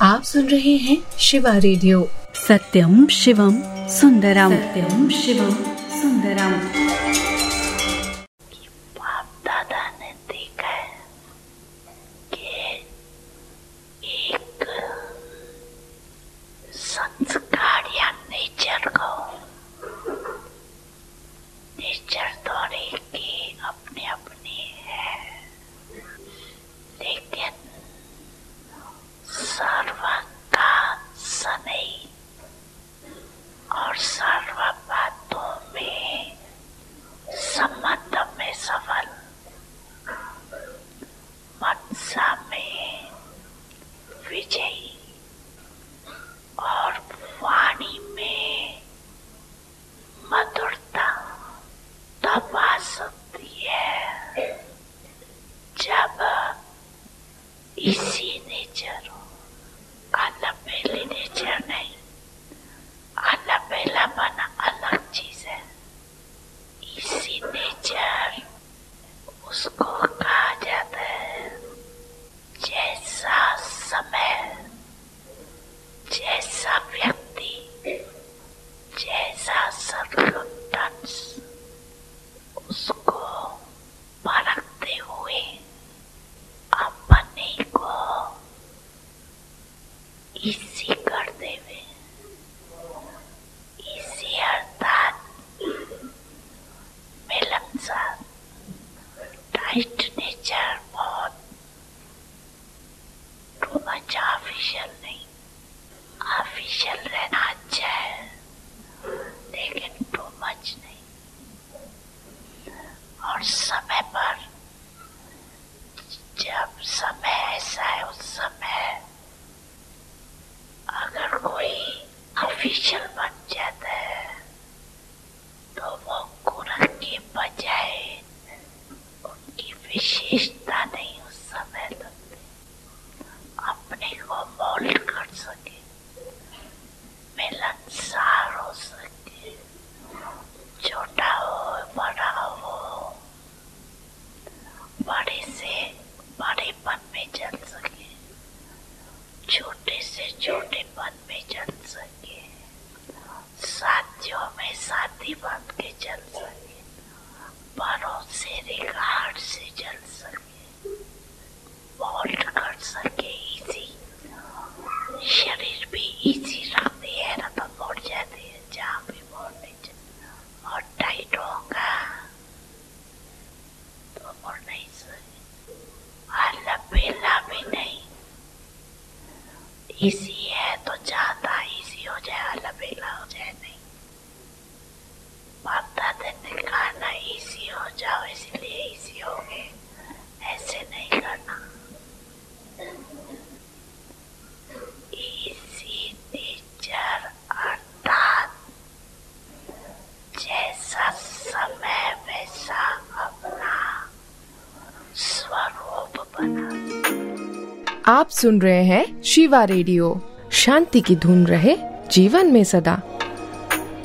आप सुन रहे हैं शिवा रेडियो। सत्यम शिवम सुंदरम, सत्यम शिवम सुंदरम। बाप दादा ने देखा है कि एक संस्कार या नेचर थोड़ी की अपनी अपनी है, लेकिन सर्व का सनई और सर्व बातों में संबंध में सफल, मनसा में विजयी और वाणी में मधुरता तब आ सकती है जब इसी नेचर हो। अलबेली नेचर नहीं, अलबेलापन अलग चीज है। इसी नेचर उसको कहा जाता है जैसा समय, जैसा व्यक्ति, जैसा सर्कमस्टेंस, उसको परखते हुए अपने को इसी करते हुए, इसी अर्थात मिलनसार टाइट नेचर, बहुत टू मच ऑफिशियल नहीं। ऑफिशियल रहना अच्छा है लेकिन टू मच नहीं। और समय पर, जब समय ऐसा है उस समय अगर कोई ऑफिशियल बन जाता है तो वो गुण के बजाय उनकी विशेषता नहीं उस समय लगती, अपने को मोल्ड कर सके, मिलनसार हो सके, छोटा हो बड़ा हो, बड़े से बड़ेपन में चल सके, छोटे से छोटेपन में चल सके, साथियों में साथी बन के चल सके, बड़ों से रिगार्ड से चल सके, मोल्ड कर सके। इजी शरीर भी इजी रखती है ना तो मोड़ जाती है, जहाँ भी मोड़ने और टाइट होगा तो मोड़ नहीं सके, लपेला भी नहीं। इजी है तो ज्यादा इजी हो जाए, लपेला हो जाए नहीं। बाप दादा ने कहा ना इजी हो जाओ इसलिए इजी हो गए, ऐसे नहीं करना। इजी नेचर अर्थात जैसा समय वैसा अपना स्वरूप बना। आप सुन रहे हैं शिवा रेडियो। शांति की धुन रहे जीवन में सदा।